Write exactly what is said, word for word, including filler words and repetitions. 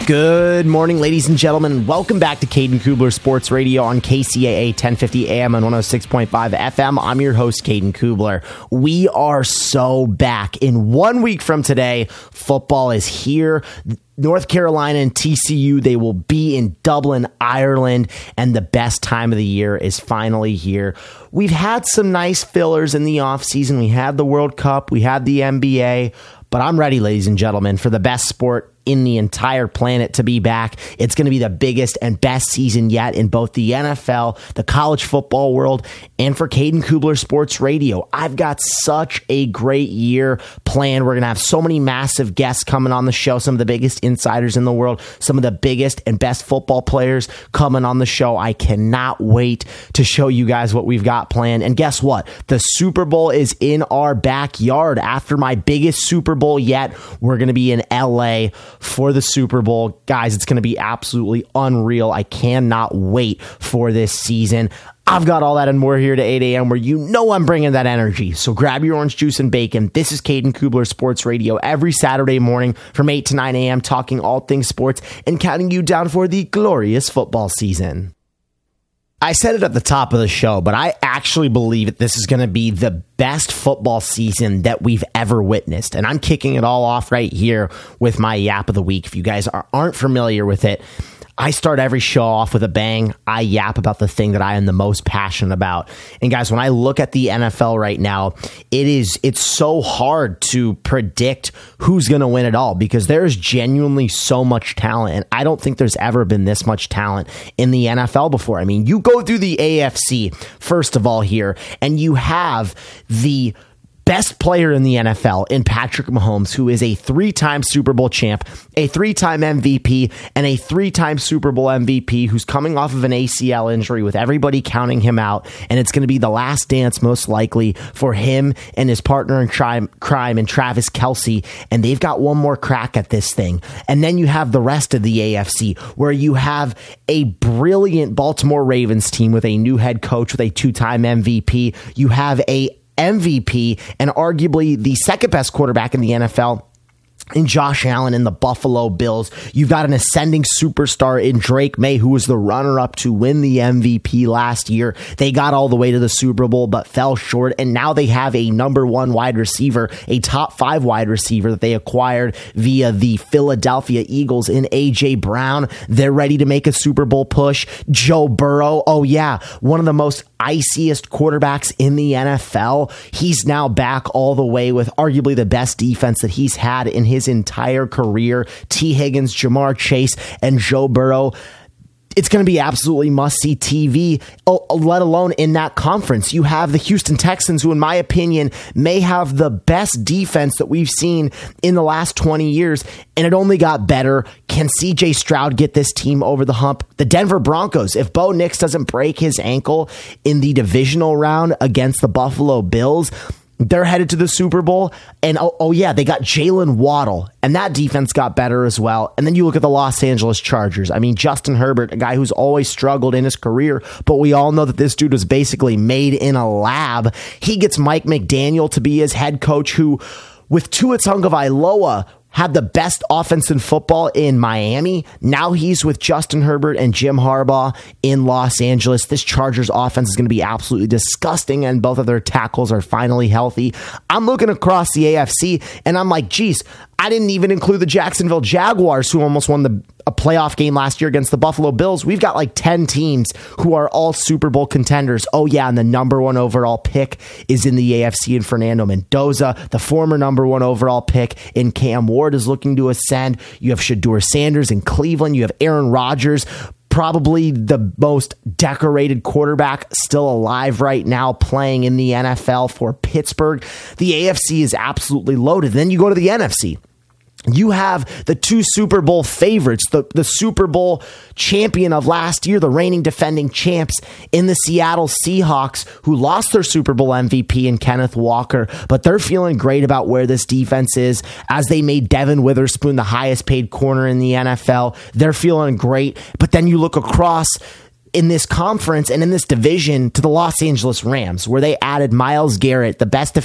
Good morning, ladies and gentlemen, and welcome back to Caden Kubler Sports Radio on K C A A ten fifty A M and one oh six point five F M. I'm your host, Caden Kubler. We are so back. In one week from today, football is here. North Carolina and T C U, they will be in Dublin, Ireland, and the best time of the year is finally here. We've had some nice fillers in the offseason. We had the World Cup, we had the N B A, but I'm ready, ladies and gentlemen, for the best sport in the entire planet to be back. It's going to be the biggest and best season yet in both the N F L, the college football world, and for Caden Kubler Sports Radio. I've got such a great year planned. We're going to have so many massive guests coming on the show, some of the biggest insiders in the world, some of the biggest and best football players coming on the show. I cannot wait to show you guys what we've got planned. And guess what? The Super Bowl is in our backyard. After my biggest Super Bowl yet, we're going to be in L A for the Super Bowl. Guys, it's going to be absolutely unreal. I cannot wait for this season. I've got all that and more here to eight a.m. where you know I'm bringing that energy. So grab your orange juice and bacon. This is Caden Kubler Sports Radio every Saturday morning from eight to nine a.m. talking all things sports and counting you down for the glorious football season. I said it at the top of the show, but I actually believe that this is going to be the best football season that we've ever witnessed. And I'm kicking it all off right here with my Yap of the Week. If you guys are, aren't familiar with it, I start every show off with a bang. I yap about the thing that I am the most passionate about. And guys, when I look at the N F L right now, it is it's so hard to predict who's going to win it all because there's genuinely so much talent. And I don't think there's ever been this much talent in the N F L before. I mean, you go through the A F C, first of all, here, and you have the best player in the N F L in Patrick Mahomes, who is a three-time Super Bowl champ, a three-time M V P, and a three-time Super Bowl M V P who's coming off of an A C L injury with everybody counting him out. And it's going to be the last dance, most likely, for him and his partner in crime, crime and Travis Kelce. And they've got one more crack at this thing. And then you have the rest of the A F C, where you have a brilliant Baltimore Ravens team with a new head coach with a two-time M V P. You have a M V P and arguably the second best quarterback in the N F L in Josh Allen in the Buffalo Bills. You've got an ascending superstar in Drake May, who was the runner-up to win the M V P last year. They got all the way to the Super Bowl, but fell short. And now they have a number one wide receiver, a top five wide receiver that they acquired via the Philadelphia Eagles in A J Brown. They're ready to make a Super Bowl push. Joe Burrow, oh yeah, one of the most iciest quarterbacks in the N F L. He's now back all the way with arguably the best defense that he's had in his entire career. T. Higgins, Jamar Chase, and Joe Burrow. It's going to be absolutely must-see T V, let alone in that conference. You have the Houston Texans, who, in my opinion, may have the best defense that we've seen in the last twenty years, and it only got better. Can C J Stroud get this team over the hump? The Denver Broncos, if Bo Nix doesn't break his ankle in the divisional round against the Buffalo Bills, they're headed to the Super Bowl. And oh, oh yeah, they got Jalen Waddle, and that defense got better as well. And then you look at the Los Angeles Chargers. I mean, Justin Herbert, a guy who's always struggled in his career, but we all know that this dude was basically made in a lab. He gets Mike McDaniel to be his head coach, who, with Tua Tagovailoa, had the best offense in football in Miami. Now he's with Justin Herbert and Jim Harbaugh in Los Angeles. This Chargers offense is going to be absolutely disgusting, and both of their tackles are finally healthy. I'm looking across the A F C, and I'm like, geez, I didn't even include the Jacksonville Jaguars, who almost won the a playoff game last year against the Buffalo Bills. We've got like ten teams who are all Super Bowl contenders. Oh yeah, and the number one overall pick is in the A F C in Fernando Mendoza. The former number one overall pick in Cam Ward is looking to ascend. You have Shedeur Sanders in Cleveland. You have Aaron Rodgers, probably the most decorated quarterback still alive right now, playing in the N F L for Pittsburgh. The A F C is absolutely loaded. Then you go to the N F C. You have the two Super Bowl favorites, the, the Super Bowl champion of last year, the reigning defending champs in the Seattle Seahawks, who lost their Super Bowl M V P in Kenneth Walker, but they're feeling great about where this defense is as they made Devin Witherspoon the highest paid corner in the N F L. They're feeling great, but then you look across in this conference and in this division to the Los Angeles Rams, where they added Myles Garrett, the best